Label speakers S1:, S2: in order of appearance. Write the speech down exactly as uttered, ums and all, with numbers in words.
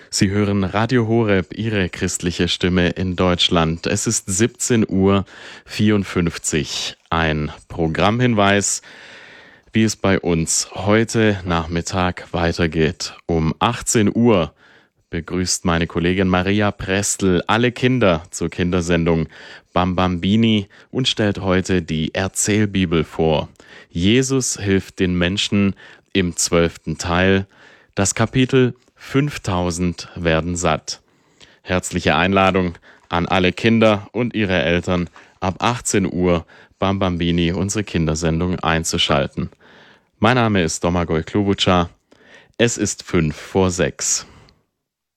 S1: Sie hören Radio Horeb, Ihre christliche Stimme in Deutschland. Es ist siebzehn Uhr vierundfünfzig. Ein Programmhinweis, wie es bei uns heute Nachmittag weitergeht. Um achtzehn Uhr begrüßt meine Kollegin Maria Prestel alle Kinder zur Kindersendung Bambambini und stellt heute die Erzählbibel vor. Jesus hilft den Menschen im zwölften Teil. Das Kapitel fünftausend werden satt. Herzliche Einladung an alle Kinder und ihre Eltern, ab achtzehn Uhr Bambambini, unsere Kindersendung, einzuschalten. Mein Name ist Domagoj Klobučar. Es ist fünf vor sechs.